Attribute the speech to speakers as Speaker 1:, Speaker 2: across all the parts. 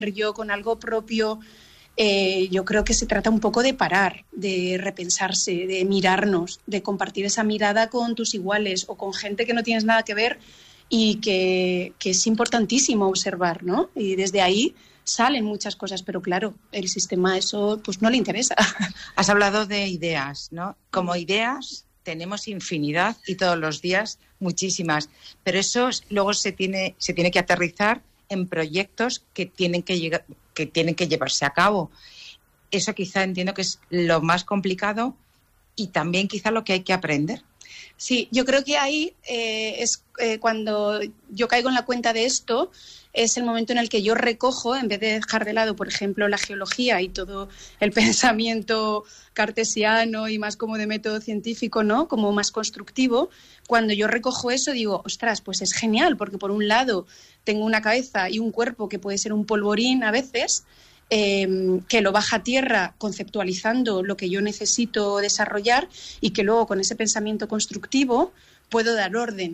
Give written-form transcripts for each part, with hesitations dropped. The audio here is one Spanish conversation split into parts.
Speaker 1: yo con algo propio. Yo creo que se trata un poco de parar, de repensarse, de mirarnos, de compartir esa mirada con tus iguales o con gente que no tienes nada que ver y que es importantísimo observar, ¿no? Y desde ahí salen muchas cosas, pero claro, el sistema eso pues no le interesa.
Speaker 2: Has hablado de ideas, ¿no? Como ideas tenemos infinidad y todos los días muchísimas, pero eso luego se tiene que aterrizar en proyectos que tienen que llevarse a cabo. Eso quizá entiendo que es lo más complicado y también quizá lo que hay que aprender.
Speaker 1: Sí, yo creo que ahí cuando yo caigo en la cuenta de esto, es el momento en el que yo recojo, en vez de dejar de lado, por ejemplo, la geología y todo el pensamiento cartesiano y más como de método científico, ¿no? Como más constructivo, cuando yo recojo eso digo, ostras, pues es genial, porque por un lado tengo una cabeza y un cuerpo que puede ser un polvorín a veces, que lo baja a tierra conceptualizando lo que yo necesito desarrollar y que luego con ese pensamiento constructivo puedo dar orden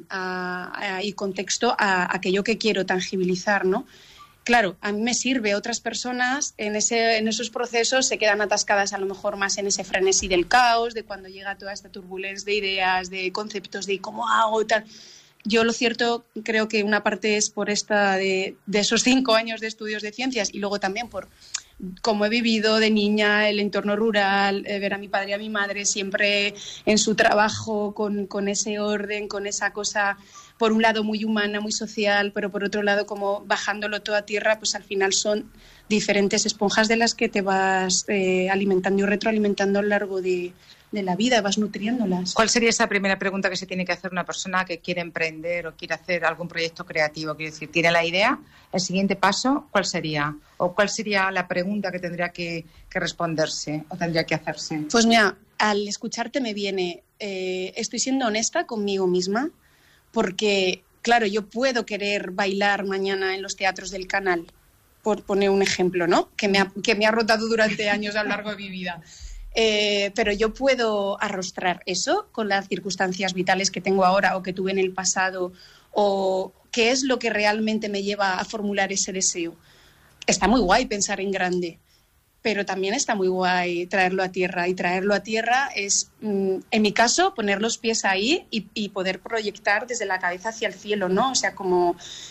Speaker 1: y contexto a aquello que quiero tangibilizar, ¿no? Claro, a mí me sirve, otras personas en esos procesos se quedan atascadas a lo mejor más en ese frenesí del caos, de cuando llega toda esta turbulencia de ideas, de conceptos, de cómo hago y tal. Yo lo cierto creo que una parte es por de esos 5 años de estudios de ciencias y luego también por cómo he vivido de niña el entorno rural, ver a mi padre y a mi madre siempre en su trabajo con ese orden, con esa cosa, por un lado muy humana, muy social, pero por otro lado como bajándolo todo a tierra, pues al final son diferentes esponjas de las que te vas alimentando y retroalimentando a lo largo de la vida, vas nutriéndolas.
Speaker 2: ¿Cuál sería esa primera pregunta que se tiene que hacer una persona que quiere emprender o quiere hacer algún proyecto creativo? Quiero decir, ¿tiene la idea? ¿El siguiente paso cuál sería? ¿O cuál sería la pregunta que tendría que responderse o tendría que hacerse?
Speaker 1: Pues mira, al escucharte me viene, estoy siendo honesta conmigo misma, porque, claro, yo puedo querer bailar mañana en los teatros del Canal, por poner un ejemplo, ¿no? Que me ha rotado durante años a lo largo de mi vida. Pero yo puedo arrostrar eso con las circunstancias vitales que tengo ahora o que tuve en el pasado, o qué es lo que realmente me lleva a formular ese deseo. Está muy guay pensar en grande, pero también está muy guay traerlo a tierra, y traerlo a tierra es, en mi caso, poner los pies ahí y poder proyectar desde la cabeza hacia el cielo, ¿no? O sea, como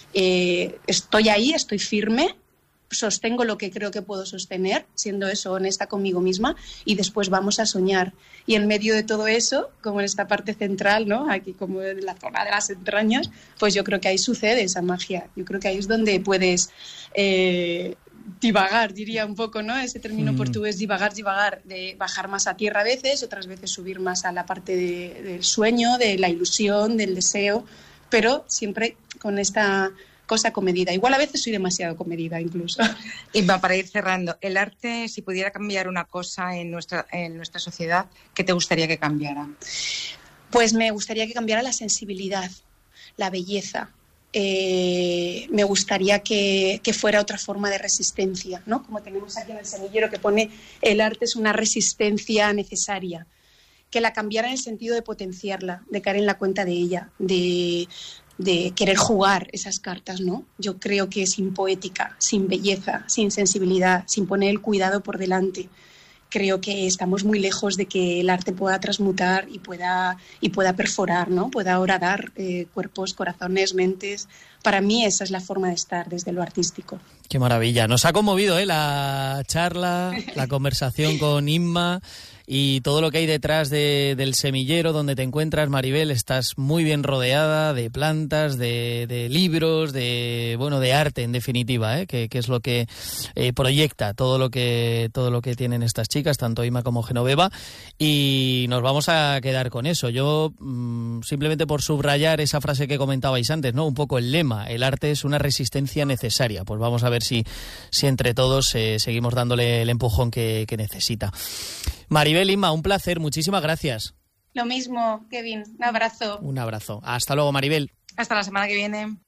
Speaker 1: estoy ahí, estoy firme, sostengo lo que creo que puedo sostener, siendo eso honesta conmigo misma, y después vamos a soñar. Y en medio de todo eso, como en esta parte central, ¿no? Aquí como en la zona de las entrañas, pues yo creo que ahí sucede esa magia. Yo creo que ahí es donde puedes divagar, diría un poco, ¿no? Ese término portugués, divagar, de bajar más a tierra a veces, otras veces subir más a la parte del sueño, de la ilusión, del deseo, pero siempre con esta cosa comedida. Igual a veces soy demasiado comedida incluso.
Speaker 2: Y para ir cerrando, el arte, si pudiera cambiar una cosa en nuestra sociedad, ¿qué te gustaría que cambiara?
Speaker 1: Pues me gustaría que cambiara la sensibilidad, la belleza. Me gustaría que fuera otra forma de resistencia, ¿no? Como tenemos aquí en el semillero que pone el arte es una resistencia necesaria. Que la cambiara en el sentido de potenciarla, de caer en la cuenta de ella, de querer jugar esas cartas, ¿no? Yo creo que sin poética, sin belleza, sin sensibilidad, sin poner el cuidado por delante, creo que estamos muy lejos de que el arte pueda transmutar y pueda perforar, ¿no? Pueda horadar cuerpos, corazones, mentes. Para mí esa es la forma de estar desde lo artístico.
Speaker 3: Qué maravilla. Nos ha conmovido la charla, la conversación con Inma y todo lo que hay detrás del semillero donde te encuentras, Maribel. Estás muy bien rodeada de plantas, de libros, de arte en definitiva, que es lo que proyecta todo lo que tienen estas chicas, tanto Inma como Genoveva, y nos vamos a quedar con eso. Yo simplemente por subrayar esa frase que comentabais antes, ¿no? Un poco el lema, el arte es una resistencia necesaria. Pues vamos a ver si entre todos seguimos dándole el empujón que necesita. Maribel, Inma, un placer, muchísimas gracias.
Speaker 1: Lo mismo, Kevin, un abrazo.
Speaker 3: Un abrazo. Hasta luego, Maribel.
Speaker 2: Hasta la semana que viene.